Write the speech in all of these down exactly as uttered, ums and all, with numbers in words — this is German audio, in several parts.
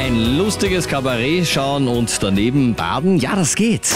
Ein lustiges Kabarett schauen und daneben baden, ja, das geht.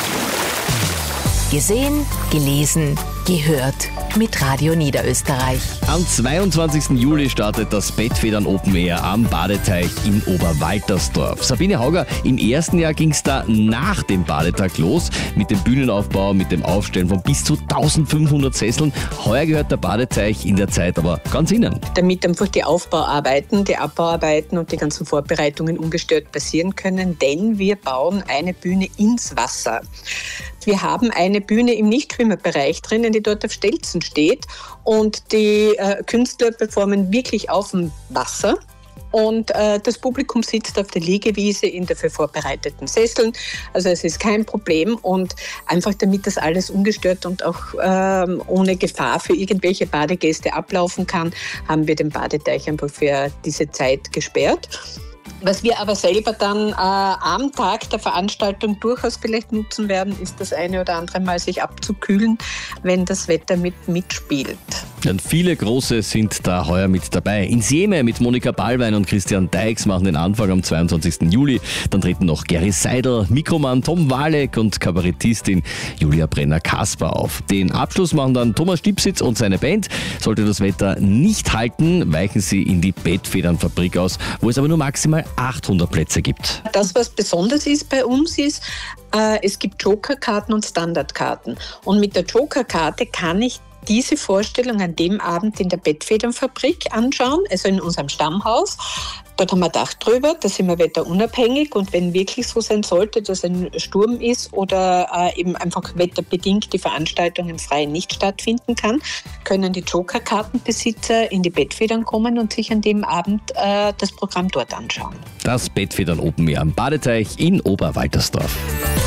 Gesehen, gelesen, gehört mit Radio Niederösterreich. Am zweiundzwanzigsten Juli startet das Bettfedern Open Air am Badeteich in Oberwaltersdorf. Sabine Hauger, im ersten Jahr ging es da nach dem Badetag los mit dem Bühnenaufbau, mit dem Aufstellen von bis zu eintausendfünfhundert Sesseln. Heuer gehört der Badeteich in der Zeit aber ganz Ihnen. Damit einfach die Aufbauarbeiten, die Abbauarbeiten und die ganzen Vorbereitungen ungestört passieren können, denn wir bauen eine Bühne ins Wasser. Wir haben eine Bühne im Nichtschwimmerbereich drinnen, die dort auf Stelzen steht, und die äh, Künstler performen wirklich auf dem Wasser. Und äh, das Publikum sitzt auf der Liegewiese in dafür vorbereiteten Sesseln. Also es ist kein Problem, und einfach damit das alles ungestört und auch ähm, ohne Gefahr für irgendwelche Badegäste ablaufen kann, haben wir den Badeteich einfach für diese Zeit gesperrt. Was wir aber selber dann äh, am Tag der Veranstaltung durchaus vielleicht nutzen werden, ist das eine oder andere Mal sich abzukühlen, wenn das Wetter mit mitspielt. Und viele Große sind da heuer mit dabei. In Sieme mit Monika Ballwein und Christian Deix machen den Anfang am zweiundzwanzigsten Juli. Dann treten noch Gary Seidel, Mikroman Tom Walek und Kabarettistin Julia Brenner-Kasper auf. Den Abschluss machen dann Thomas Stipsitz und seine Band. Sollte das Wetter nicht halten, weichen sie in die Bettfedernfabrik aus, wo es aber nur maximal achthundert Plätze gibt. Das, was besonders ist bei uns, ist, äh, es gibt Jokerkarten und Standardkarten. Und mit der Jokerkarte kann ich diese Vorstellung an dem Abend in der Bettfedernfabrik anschauen, also in unserem Stammhaus. Dort haben wir Dach drüber, da sind wir wetterunabhängig, und wenn wirklich so sein sollte, dass ein Sturm ist oder äh, eben einfach wetterbedingt die Veranstaltung im Freien nicht stattfinden kann, können die Jokerkartenbesitzer in die Bettfedern kommen und sich an dem Abend äh, das Programm dort anschauen. Das Bettfedern Open Air am Badeteich in Oberwaltersdorf.